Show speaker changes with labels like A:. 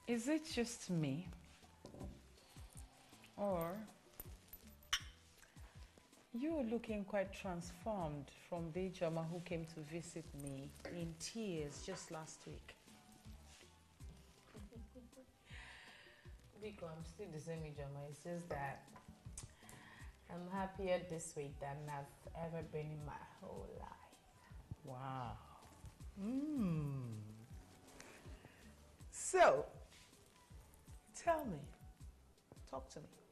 A: Is it just me? Or you looking quite transformed from the Ijoma who came to visit me in tears just last week?
B: Biko, I'm still the same Ijoma. It's just that I'm happier this week than I've ever been in my whole life.
A: Wow. So, tell me, talk to me.